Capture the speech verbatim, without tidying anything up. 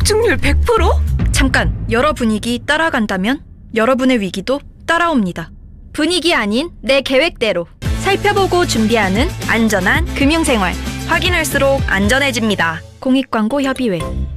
적중률 백 퍼센트? 잠깐, 여러 분위기 따라간다면 여러분의 위기도 따라옵니다. 분위기 아닌 내 계획대로 살펴보고 준비하는 안전한 금융생활. 확인할수록 안전해집니다. 공익광고 협의회.